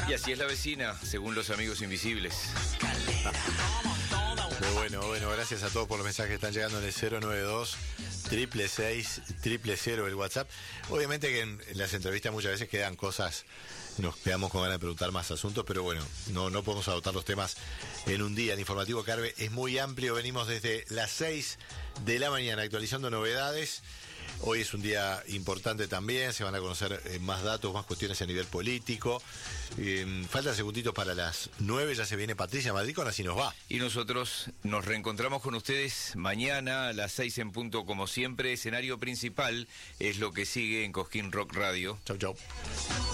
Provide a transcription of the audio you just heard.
Y así es la vecina, según los amigos invisibles. Bueno, gracias a todos por los mensajes que están llegando en el 092 666 000 el WhatsApp. Obviamente que en las entrevistas muchas veces quedan cosas, nos quedamos con ganas de preguntar más asuntos, pero bueno, no podemos agotar los temas en un día. El informativo Carve es muy amplio, venimos desde las 6 de la mañana actualizando novedades. Hoy es un día importante también, se van a conocer más datos, más cuestiones a nivel político. Faltan segunditos para las 9, ya se viene Patricia Madrid con Así Nos Va. Y nosotros nos reencontramos con ustedes mañana a las 6 en punto, como siempre. Escenario principal es lo que sigue en Cosquín Rock Radio. Chau.